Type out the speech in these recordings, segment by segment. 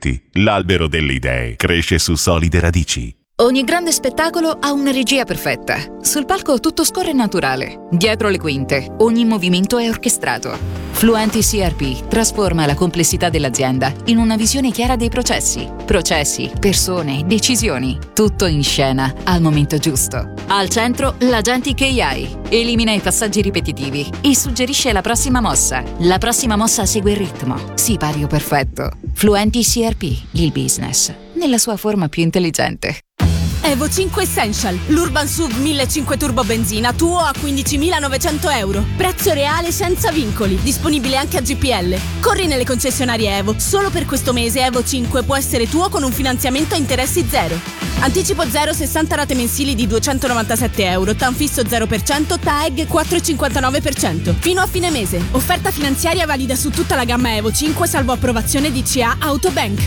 Fluenti, l'albero delle idee, cresce su solide radici. Ogni grande spettacolo ha una regia perfetta. Sul palco tutto scorre naturale. Dietro le quinte, ogni movimento è orchestrato. Fluenti CRP trasforma la complessità dell'azienda in una visione chiara dei processi. Processi, persone, decisioni. Tutto in scena al momento giusto. Al centro, l'Agentic AI. Elimina i passaggi ripetitivi e suggerisce la prossima mossa. La prossima mossa segue il ritmo. Sipario perfetto. Fluenti CRP, il business, nella sua forma più intelligente. Evo 5 Essential, l'Urban SUV 1500 turbo benzina, tuo a 15.900 euro. Prezzo reale senza vincoli, disponibile anche a GPL. Corri nelle concessionarie Evo. Solo per questo mese Evo 5 può essere tuo con un finanziamento a interessi zero. Anticipo 0, 60 rate mensili di 297 euro, TAN fisso 0%, TAEG 4,59%. Fino a fine mese. Offerta finanziaria valida su tutta la gamma Evo 5 salvo approvazione di CA Autobank.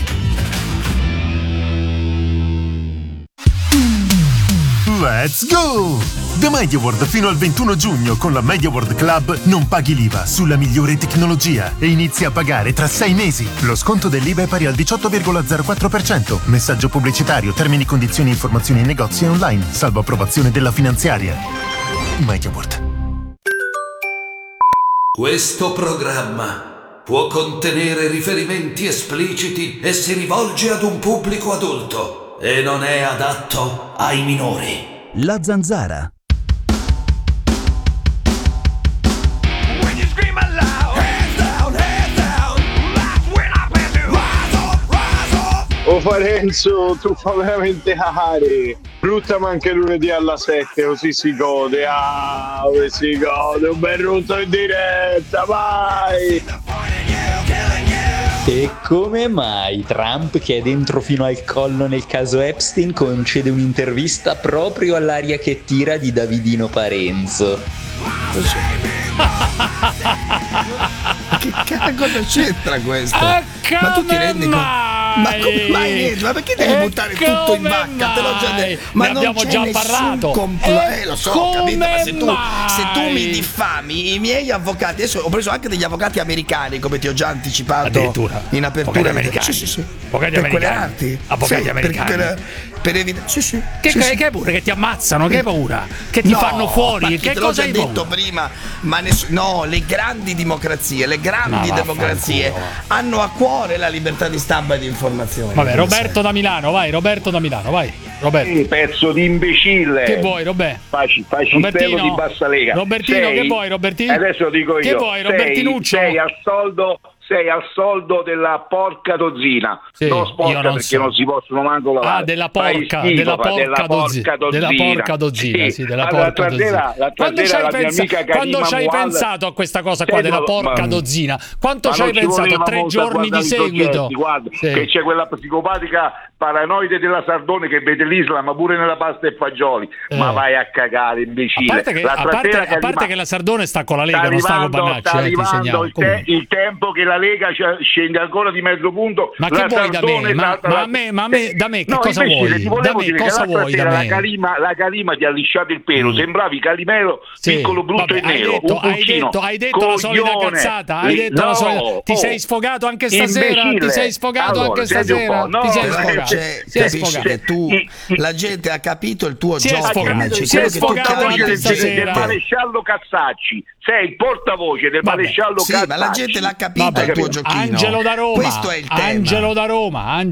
Let's go! The MediaWorld fino al 21 giugno con la MediaWorld Club non paghi l'IVA sulla migliore tecnologia e inizi a pagare tra 6 mesi. Lo sconto dell'IVA è pari al 18,04%. Messaggio pubblicitario, termini, condizioni e informazioni in negozi e online, salvo approvazione della finanziaria. MediaWorld. Questo programma può contenere riferimenti espliciti e si rivolge ad un pubblico adulto e non è adatto ai minori. La Zanzara. Oh Parenzo, tu fa veramente cagare. Brutta ma anche lunedì alla 7, così si gode. Ah, come si gode, un bel rotto in diretta, vai! E come mai Trump, che è dentro fino al collo nel caso Epstein, concede un'intervista proprio all'aria che tira di Davidino Parenzo? Che cosa c'entra questo? Ma tu ti rendi conto? Ma come mai niente? Ma perché devi buttare tutto in vacca? Te l'ho già detto. Ma ne non abbiamo c'è già nessun parlato. lo so, capito? Ma se tu mi diffami, i miei avvocati, adesso ho preso anche degli avvocati americani, come ti ho già anticipato in apertura. Avvocati americani. Sì. Avvocati per quelle americani. arti. Avvocati americani. Per evitare. Sì. Che hai paura? Che ti ammazzano? Che hai paura? Che ti fanno fuori? Che cosa hai paura? Detto prima, ma no, le grandi democrazie, hanno a cuore la libertà di stampa e di informazione. Vabbè, Roberto da Milano, vai. Roberto. Un pezzo di imbecille. Che vuoi, Robè? Facci il bello di bassa lega. Robertino, che vuoi, Robertino? Adesso dico io. Che vuoi, Robertinuccio? Sei al soldo della porca dozzina. Sì, non sporca perché non si possono manco lavare. Della porca dozzina. Quando ci hai pensato a questa cosa qua della porca dozzina? Quanto ci hai pensato? 3 giorni di seguito? Guarda, che c'è quella psicopatica paranoide della Sardone che vede l'Islam pure nella pasta e fagioli. Ma vai a cagare, imbecille. A parte che la Sardone sta con la Lega, non sta con Bannacci. Sta arrivando il tempo che la Lega scende ancora di mezzo punto. Ma che vuoi da me? Da me che cosa vuoi? Da me cosa vuoi da me? La Calima ti ha lisciato il pelo, sembravi Calimero piccolo, brutto e nero. Hai detto la solita cazzata. Ti sei sfogato anche stasera. La gente ha capito il tuo gioco. Si è sfogato anche stasera. Del maresciallo Caszacci, sei il portavoce del maresciallo Caszacci. Sì, ma la gente l'ha capito il tuo giochino. Angelo da Roma. Questo è il tema. Angelo da Roma.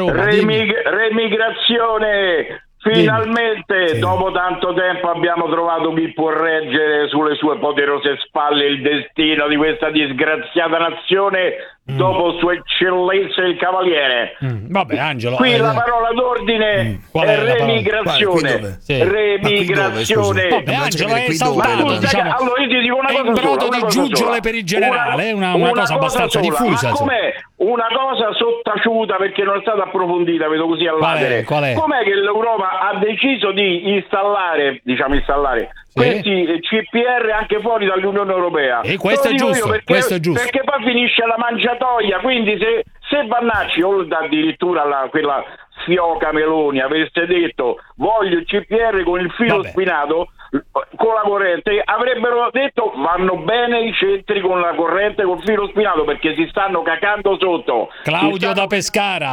Remigrazione. Finalmente, dopo tanto tempo, abbiamo trovato chi può reggere sulle sue poderose spalle il destino di questa disgraziata nazione. Dopo Sua Eccellenza il Cavaliere. Vabbè, Angelo. Qui la parola d'ordine è remigrazione. Remigrazione. Vabbè, Angelo è esaltato. Allora io ti dico una cosa sola. È un brodo di giuggiole per il generale, è una cosa abbastanza diffusa. Ma com'è? Una cosa sottaciuta perché non è stata approfondita, vedo così all'atere. Qual è? Com'è che l'Europa ha deciso di installare questi CPR anche fuori dall'Unione Europea? E questo è giusto, perché poi finisce la mangiatoia, quindi se Bannacci o addirittura quella fioca Meloni avesse detto voglio il CPR con il filo spinato, con la corrente, avrebbero detto vanno bene i centri con la corrente col filo spinato perché si stanno cacando sotto. Claudio da Pescara.